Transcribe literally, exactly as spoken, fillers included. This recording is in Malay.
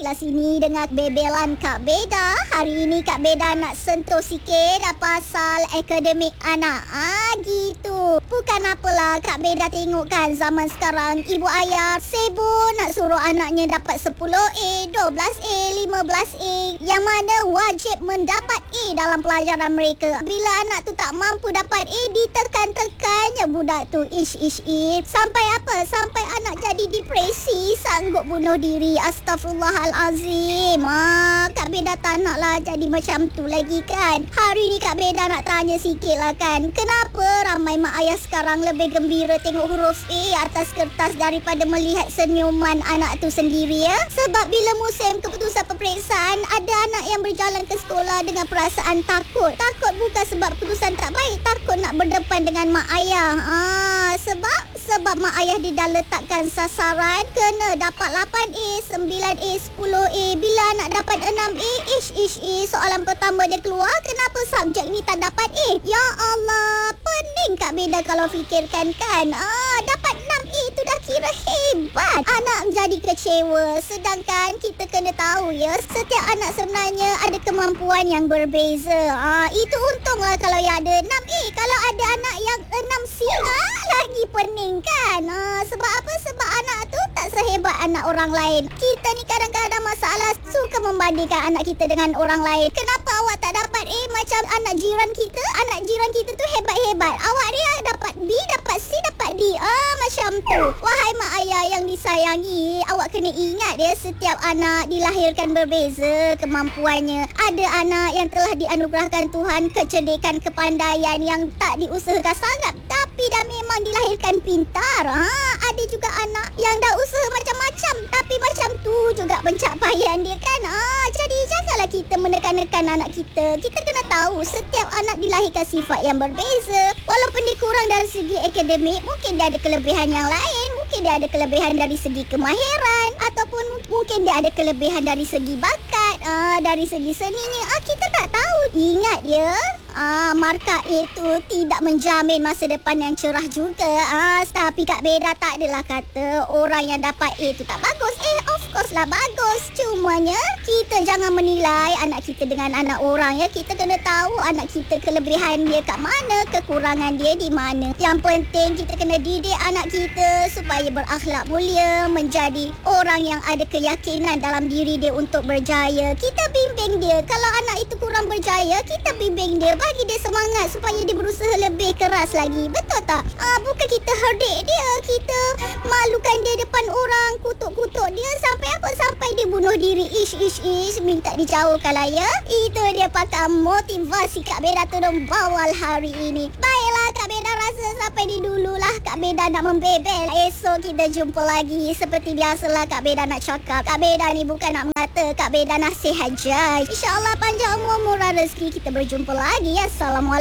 sebelah sini dengan bebelan Kak Beda. Hari ini Kak Beda nak sentuh sikit pasal akademik anak. Ah gitu. Bukan apalah Kak Beda tengok kan zaman sekarang ibu ayah sibuk nak suruh anaknya dapat sepuluh A, dua belas A, lima belas A. Yang mana wajib mendapat A dalam pelajaran mereka. Bila anak tu tak mampu dapat A, ditekan-tekannya budak tu ish ish ish. Sampai apa? Sampai anak jadi depresi, sanggup bunuh diri. Astaghfirullahalazim. Ah, Kak Beda tak nak lah jadi macam tu lagi kan. Hari ni Kak Beda nak tanya sikit lah kan. Kenapa ramai mak ayah sekarang lebih gembira tengok huruf A atas kertas daripada melihat senyuman anak tu sendiri ya? Sebab bila musim keputusan peperiksaan, ada anak yang berjalan ke sekolah dengan perasaan takut. Takut bukan sebab keputusan tak baik, takut nak berdepan dengan mak ayah. Ah, sebab sebab mak ayah dia dah letakkan sasaran kena dapat lapan A, sembilan A, sepuluh A. Bila anak dapat enam A, ish ish ish. Soalan pertama dia keluar, kenapa subjek ni tak dapat A? Ya Allah, pening Kak Beda kalau fikirkan kan. Ah, dapat enam A tu dah kira hebat. Anak jadi kecewa. Sedangkan kita kena tahu ya, setiap anak sebenarnya ada kemampuan yang berbeza. Ah, itu untunglah kalau yang ada enam A. Kalau ada anak yang enam C, ah, lagi pening kan. Ah, sebab apa? Sebab anak tu tak sehebat anak orang lain. Kita ni kadang-kadang masalah suka membandingkan anak kita dengan orang lain. Kenapa awak tak dapat A macam anak jiran kita? Anak jiran kita tu hebat-hebat. Awak dia dapat B, dapat C, dapat D. Ah, macam tu. Wahai mak ayah yang disayangi, awak kena ingat ya, setiap anak dilahirkan berbeza kemampuannya. Ada anak yang telah dianugerahkan Tuhan kecerdikan, kepandaian yang tak diusahakan sangat, tapi dah memang dilahirkan pintar. Ha, ada juga anak yang dah usaha macam-macam, tapi macam tu juga pencapaian dia kan. Ha, jadi janganlah kita menekan-nekan anak kita. Kita kena tahu setiap anak dilahirkan sifat yang berbeza. Walaupun dia kurang dari segi akademik, mungkin dia ada kelebihan yang lain. Mungkin dia ada kelebihan dari segi kemahiran, ataupun mungkin dia ada kelebihan dari segi bakat, uh, dari segi seninya. Ah, kita tak tahu. Ingat ya, ah, markah itu tidak menjamin masa depan yang cerah juga. Ah, tapi Kak Beda tak adalah kata orang yang dapat A itu tak bagus. Eh, of course lah bagus. Cumanya kita jangan menilai anak kita dengan anak orang ya. Kita kena tahu anak kita kelebihan dia kat mana, kekurangan dia di mana. Yang penting kita kena didik anak kita supaya berakhlak mulia, menjadi orang yang ada keyakinan dalam diri dia untuk berjaya. Kita bimbing dia. Kalau anak itu kurang berjaya, kita bimbing dia, bagi dia semangat supaya dia berusaha lebih keras lagi. Betul tak? Ah, bukan kita herdik dia, kita malukan dia depan orang, kutuk-kutuk dia sampai apa? Sampai dia bunuh diri. Ish ish ish, minta dijauhkan lah ya. Itu dia pakar motivasi Kak Beda turun bawal hari ini. Baiklah Kak Beda rasa sampai di dululah Kak Beda nak membebel. Esok kita jumpa lagi. Seperti biasalah Kak Beda nak cakap, Kak Beda ni bukan nak mengata, Kak Beda nasihat je. InsyaAllah panjang umur, murah rezeki, kita berjumpa lagi. Assalamualaikum.